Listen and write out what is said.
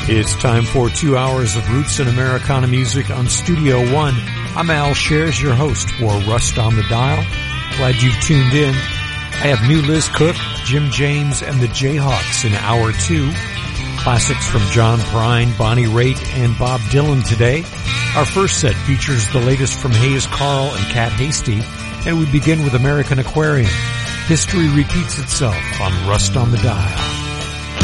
It's time for 2 hours of roots and Americana music on Studio One. I'm Al Shares, your host for Rust on the Dial. Glad you've tuned in. I have new Liz Cook, Jim James, and the Jayhawks in Hour 2. Classics from John Prine, Bonnie Raitt, and Bob Dylan today. Our first set features the latest from Hayes Carll and Cat Hasty, and we begin with American Aquarium. History repeats itself on Rust on the Dial.